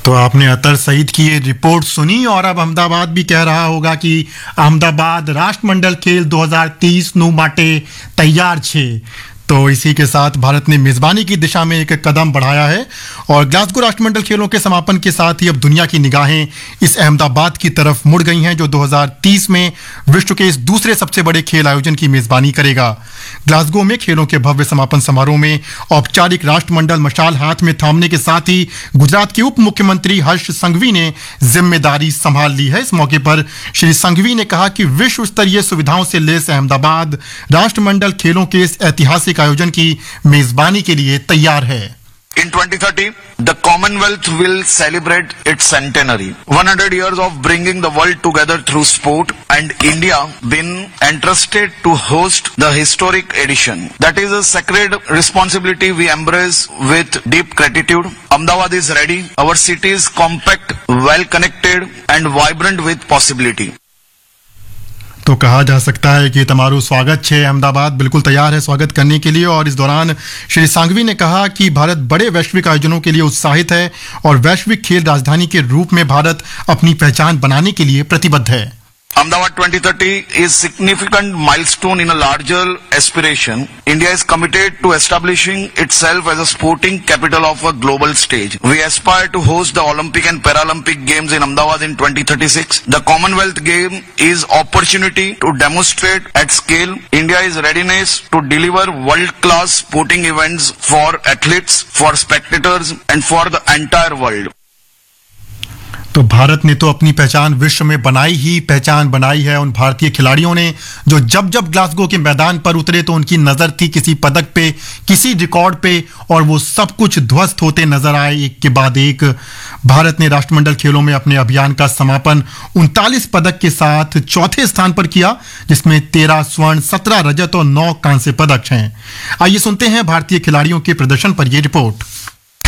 तो आपने अतर सईद की ये रिपोर्ट सुनी और अब अहमदाबाद भी कह रहा होगा कि अहमदाबाद राष्ट्रमंडल खेल 2030 નું માટે तैयार छे। तो इसी के साथ भारत ने मेजबानी की दिशा में एक कदम बढ़ाया है और ग्लासगो राष्ट्रमंडल खेलों के समापन के साथ ही अब दुनिया की निगाहें इस अहमदाबाद की तरफ मुड़ गई हैं, जो 2030 में विश्व के इस दूसरे सबसे बड़े खेल आयोजन की मेजबानी करेगा। ग्लासगो में खेलों के भव्य समापन समारोह में औपचारिक राष्ट्रमंडल मशाल हाथ में थामने के साथ ही गुजरात के उप मुख्यमंत्री हर्ष संघवी ने जिम्मेदारी संभाल ली है। इस मौके पर श्री संघवी ने कहा कि विश्व स्तरीय सुविधाओं से लैस अहमदाबाद राष्ट्रमंडल खेलों के इस ऐतिहासिक आयोजन की मेजबानी के लिए तैयार है। In 2030, the Commonwealth will celebrate its centenary. 100 years of bringing the world together through sport, and India been entrusted to host the historic edition. That is a sacred responsibility we embrace with deep gratitude. Ahmedabad is ready. Our city is compact, well connected, and vibrant with possibility. तो कहा जा सकता है कि तमारू स्वागत छे। अहमदाबाद बिल्कुल तैयार है स्वागत करने के लिए। और इस दौरान श्री सांघवी ने कहा कि भारत बड़े वैश्विक आयोजनों के लिए उत्साहित है और वैश्विक खेल राजधानी के रूप में भारत अपनी पहचान बनाने के लिए प्रतिबद्ध है। Ahmedabad 2030 is significant milestone in a larger aspiration. India is committed to establishing itself as a sporting capital of a global stage. We aspire to host the Olympic and Paralympic Games in Ahmedabad in 2036. The Commonwealth Game is opportunity to demonstrate at scale India's readiness to deliver world-class sporting events for athletes, for spectators, and for the entire world. तो भारत ने तो अपनी पहचान विश्व में पहचान बनाई है। उन भारतीय खिलाड़ियों ने जो जब ग्लासगो के मैदान पर उतरे तो उनकी नजर थी किसी पदक पे, किसी रिकॉर्ड पे, और वो सब कुछ ध्वस्त होते नजर आए एक के बाद एक। भारत ने राष्ट्रमंडल खेलों में अपने अभियान का समापन 39 पदक के साथ चौथे स्थान पर किया, जिसमें 13 स्वर्ण, 17 रजत और 9 कांस्य पदक हैं। आइए सुनते हैं भारतीय खिलाड़ियों के प्रदर्शन पर यह रिपोर्ट।